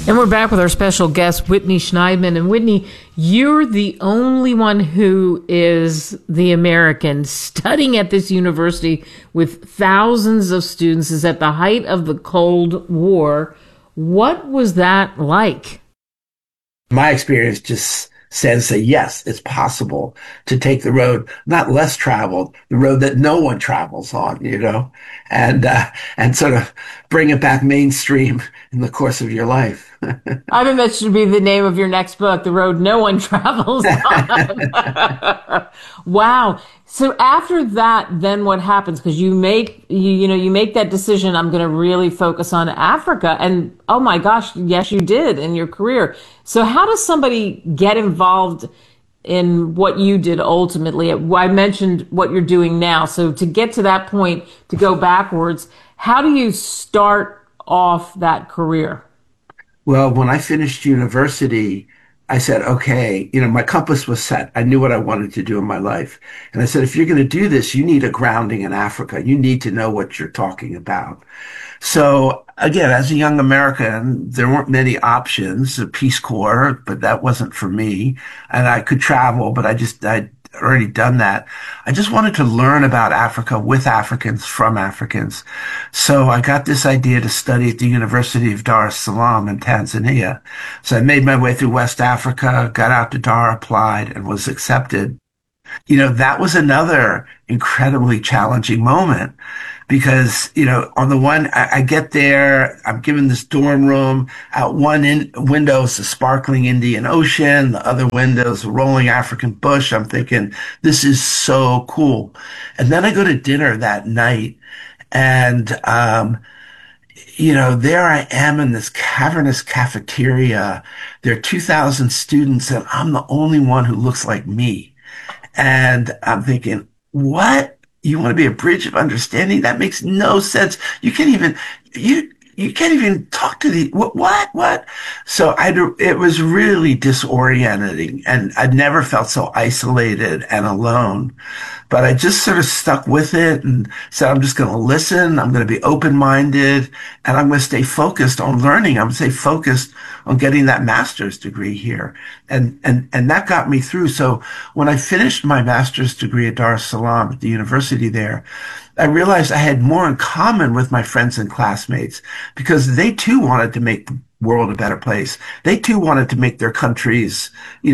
And we're back with our special guest, Whitney Schneidman. And Whitney, you're the only one who is the American studying at this university with thousands of students. Is at the height of the Cold War. What was that like? My experience just says that yes, it's possible to take the road, not less traveled, the road that no one travels on, and sort of bring it back mainstream in the course of your life. I think that should be the name of your next book, The Road No One Travels On. Wow. So after that, then what happens? Because you make that decision, I'm going to really focus on Africa. And oh my gosh, yes, you did in your career. So how does somebody get involved in what you did ultimately? I mentioned what you're doing now. So to get to that point, to go backwards, how do you start off that career? Well, when I finished university, I said, okay, my compass was set. I knew what I wanted to do in my life. And I said, if you're going to do this, you need a grounding in Africa. You need to know what you're talking about. So again, as a young American, there weren't many options, the Peace Corps, but that wasn't for me. And I could travel, but I'd already done that. I just wanted to learn about Africa with Africans, from Africans. So I got this idea to study at the University of Dar es Salaam in Tanzania. So I made my way through West Africa, got out to Dar, applied, and was accepted. That was another incredibly challenging moment because, on the one, I get there, I'm given this dorm room. Out one window is the sparkling Indian Ocean. The other window is the rolling African bush. I'm thinking, this is so cool. And then I go to dinner that night and, there I am in this cavernous cafeteria. There are 2,000 students and I'm the only one who looks like me. And I'm thinking, what? You want to be a bridge of understanding? That makes no sense. You can't even talk to what? So it was really disorienting and I'd never felt so isolated and alone, but I just sort of stuck with it and said, I'm just going to listen. I'm going to be open-minded and I'm going to stay focused on learning. I'm going to stay focused on getting that master's degree here. And that got me through. So when I finished my master's degree at Dar es Salaam at the university there, I realized I had more in common with my friends and classmates because they too wanted to make the world a better place. They too wanted to make their countries,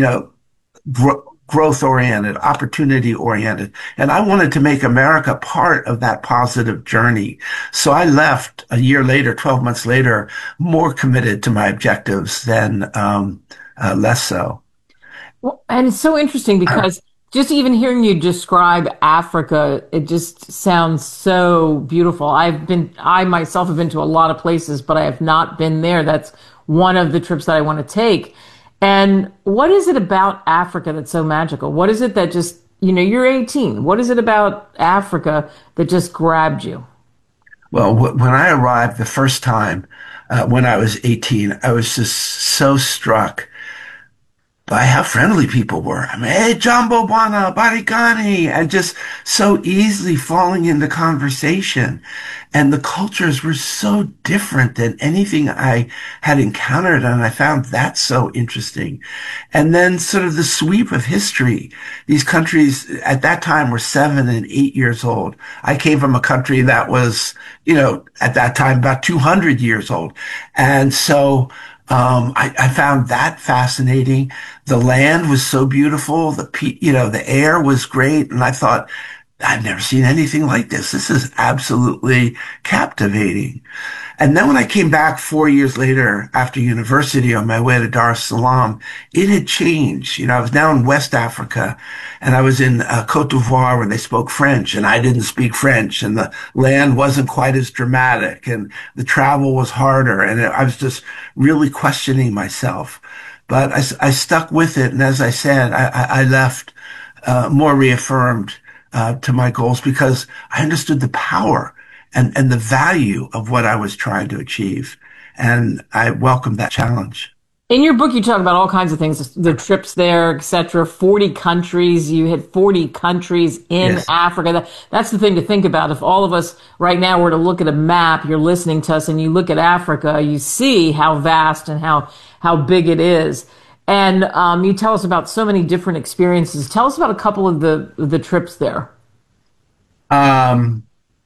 growth oriented, opportunity oriented. And I wanted to make America part of that positive journey. So I left a year later, 12 months later, more committed to my objectives than less so. Well, and it's so interesting because just even hearing you describe Africa, it just sounds so beautiful. I myself have been to a lot of places, but I have not been there. That's one of the trips that I want to take. And what is it about Africa that's so magical? What is it that just, you're 18. What is it about Africa that just grabbed you? Well, when I arrived the first time, when I was 18, I was just so struck by how friendly people were. I mean, hey, Jambo Bwana, Barikani, and just so easily falling into conversation. And the cultures were so different than anything I had encountered. And I found that so interesting. And then sort of the sweep of history. These countries at that time were 7 and 8 years old. I came from a country that was, at that time about 200 years old. And so I found that fascinating. The land was so beautiful. The air was great. And I thought, I've never seen anything like this. This is absolutely captivating. And then when I came back 4 years later after university on my way to Dar es Salaam, it had changed. I was now in West Africa and I was in Cote d'Ivoire where they spoke French and I didn't speak French and the land wasn't quite as dramatic and the travel was harder. And I was just really questioning myself, but I stuck with it. And as I said, I left more reaffirmed to my goals because I understood the power and the value of what I was trying to achieve. And I welcomed that challenge. In your book, you talk about all kinds of things, the trips there, etc. 40 countries. You hit 40 countries in Yes. Africa. That's the thing to think about. If all of us right now were to look at a map, you're listening to us, and you look at Africa, you see how vast and how big it is. And you tell us about so many different experiences. Tell us about a couple of the trips there. Um,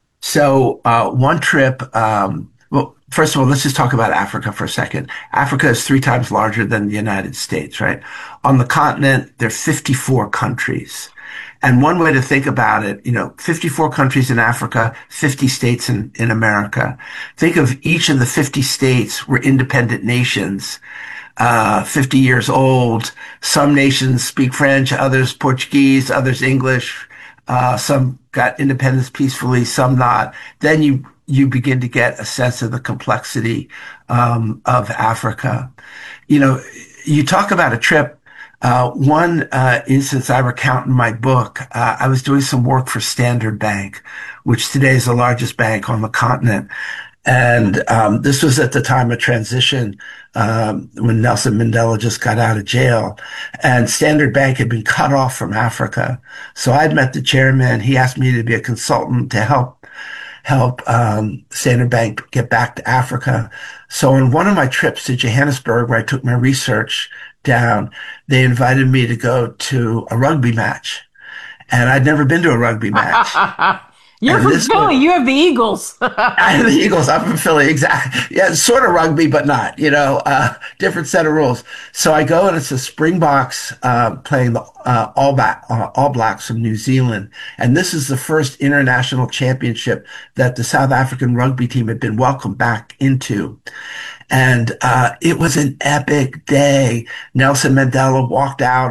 one trip, well, first of all, let's just talk about Africa for a second. Africa is 3 times larger than the United States, right? On the continent, there are 54 countries. And one way to think about it, 54 countries in Africa, 50 states in America. Think of each of the 50 states were independent nations, 50 years old. Some nations speak French, others Portuguese, others English. Some got independence peacefully, some not. Then you begin to get a sense of the complexity of Africa. You know, you talk about a trip. One instance I recount in my book, I was doing some work for Standard Bank, which today is the largest bank on the continent. And this was at the time of transition when Nelson Mandela just got out of jail. And Standard Bank had been cut off from Africa. So I'd met the chairman. He asked me to be a consultant to help Standard Bank get back to Africa. So on one of my trips to Johannesburg, where I took my research down, they invited me to go to a rugby match. And I'd never been to a rugby match. You're And from this was, Philly. You have the Eagles. I have the Eagles. I'm from Philly. Exactly. Yeah, sort of rugby, but not, different set of rules. So I go and it's the Springboks, playing the, All Blacks from New Zealand. And this is the first international championship that the South African rugby team had been welcomed back into. And, it was an epic day. Nelson Mandela walked out